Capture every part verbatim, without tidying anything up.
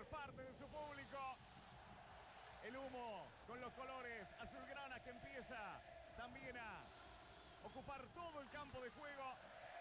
parte de su público. El humo con los colores azulgrana que empieza también a ocupar todo el campo de juego.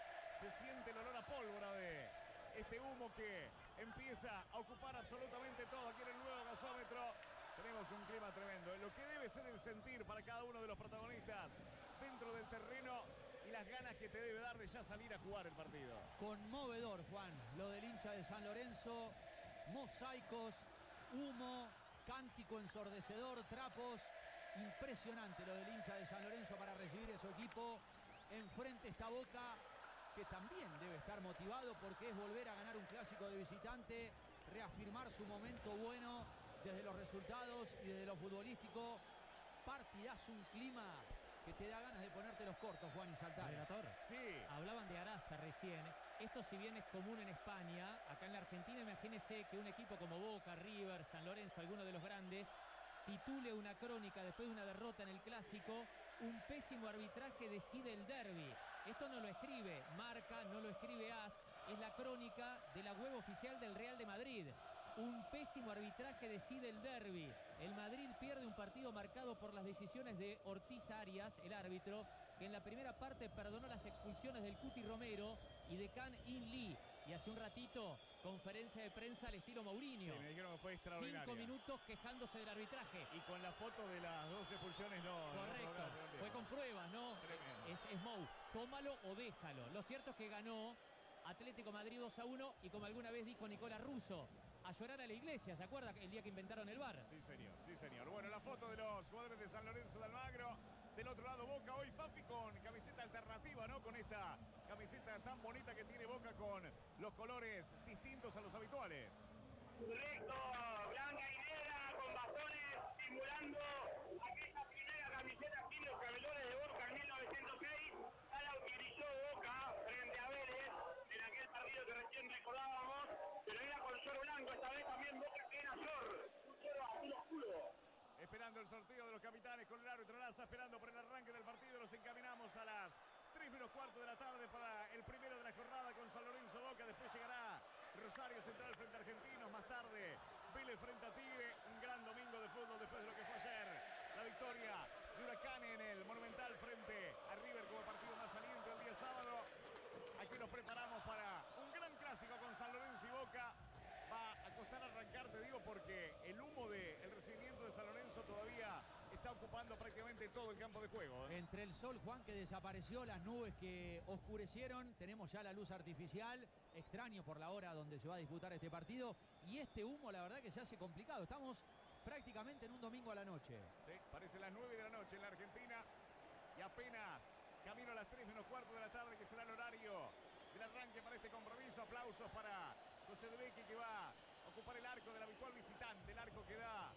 Se siente el olor a pólvora de este humo que empieza a ocupar absolutamente todo aquí en el nuevo gasómetro. Tenemos un clima tremendo. Lo que debe ser el sentir para cada uno de los protagonistas dentro del terreno y las ganas que te debe dar de ya salir a jugar el partido. Conmovedor, Juan, lo del hincha de San Lorenzo. Mosaicos, humo, cántico ensordecedor, trapos. Impresionante lo del hincha de San Lorenzo para recibir a su equipo. Enfrente está Boca, que también debe estar motivado porque es volver a ganar un clásico de visitante, reafirmar su momento bueno desde los resultados y desde lo futbolístico. Partidazo, un clima que te da ganas de ponerte los cortos, Juan, y saltar. Relator, sí. Hablaban de Araza recién. Esto, si bien es común en España, acá en la Argentina, imagínese que un equipo como Boca, River, San Lorenzo, alguno de los grandes, titule una crónica después de una derrota en el Clásico: un pésimo arbitraje decide el derbi. Esto no lo escribe Marca, no lo escribe A S, es la crónica de la web oficial del Real de Madrid. Un pésimo arbitraje decide el derbi. El Madrid pierde un partido marcado por las decisiones de Ortiz Arias, el árbitro, que en la primera parte perdonó las expulsiones del Cuti Romero y de Can In Lee. Y hace un ratito, conferencia de prensa al estilo Mourinho. Sí, me dijeron que fue extraordinario. Cinco minutos quejándose del arbitraje. Y con la foto de las dos expulsiones no. Correcto. No, no, fue con pruebas, ¿no? Tremendo. Es, es Mou. Tómalo o déjalo. Lo cierto es que ganó Atlético Madrid dos a uno y, como alguna vez dijo Nicolás Russo, a llorar a la iglesia. ¿Se acuerda el día que inventaron el V A R? Sí, señor, sí, señor. Bueno, la foto de los jugadores de San Lorenzo de Almagro. Del otro lado, Boca, hoy Fafi con camiseta alternativa, ¿no? Con esta camiseta tan bonita que tiene Boca con los colores distintos a los habituales. Correcto, blanca y negra, con bastones, simulando aquella primera camiseta que los cabelones de Boca en mil novecientos seis. Ya la utilizó Boca frente a Vélez en aquel partido que recién recordábamos, pero era con short blanco. Esta vez también Boca tiene short, un short azul oscuro. Esperando el sorteo de los capitanes con el árbitro Laza, esperando por el arranque del partido. Los encaminamos a las tres menos cuarto de la tarde para el primero de la jornada con San Lorenzo Boca. Después llegará Rosario Central frente a Argentinos. Más tarde, Vélez frente a Tigre. Un gran domingo de fútbol después de lo que fue ayer. La victoria de Huracán en el Monumental frente a River como partido más saliente el día sábado. Aquí nos preparamos para un gran clásico con San Lorenzo y Boca. Va a costar arrancar, te digo, porque el humo del recibimiento de San Lorenzo todavía está ocupando prácticamente todo el campo de juego, ¿eh? Entre el sol, Juan, que desapareció, las nubes que oscurecieron, tenemos ya la luz artificial, extraño por la hora donde se va a disputar este partido, y este humo, la verdad que se hace complicado. Estamos prácticamente en un domingo a la noche. Sí, parece las nueve de la noche en la Argentina y apenas camino a las tres menos cuarto de la tarde, que será el horario del arranque para este compromiso. Aplausos para José De Becchi, que va a ocupar el arco del habitual visitante, el arco que da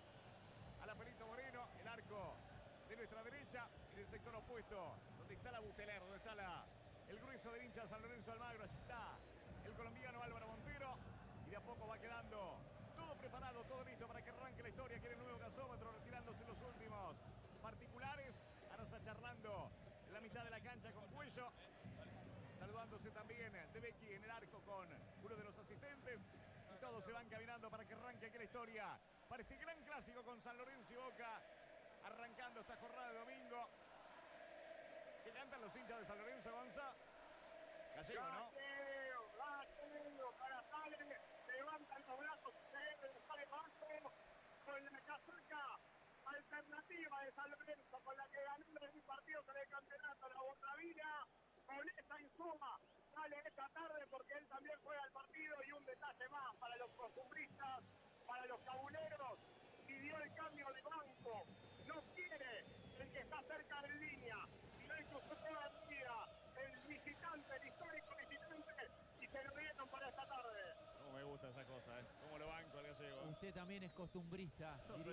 a la Perito Moreno, el arco de nuestra derecha, en el sector opuesto, donde está la Buteler, donde está la, el grueso del hincha de San Lorenzo Almagro. Así está el colombiano Álvaro Montero, y de a poco va quedando todo preparado, todo listo para que arranque la historia aquí en el nuevo gasómetro, retirándose los últimos particulares. Ahora está charlando en la mitad de la cancha con Cuello, saludándose también De Becchi en el arco con uno de los asistentes, y todos se van caminando para que arranque aquí la historia para este gran clásico con San Lorenzo y Boca, arrancando esta jornada de domingo. ¿Qué cantan los hinchas de San Lorenzo, Gonza? Gallego, ¿no? Gallego, gallego, para sale, levantan los brazos, se sale bajo, con la casaca alternativa de San Lorenzo, con la que ganó en el partido con el campeonato, la Bordavina. Con esa insuma sale esta tarde porque él también juega el partido. Y un detalle más para los costumbristas, para los cabuleros: pidió el cambio de banco. No quiere el que está cerca de línea, sino el que usó toda la vida, el visitante, el histórico visitante, y se lo dieron para esta tarde. Cómo me gusta esa cosa, ¿eh? Cómo lo banco al gallego. Usted también es costumbrista, Yo diría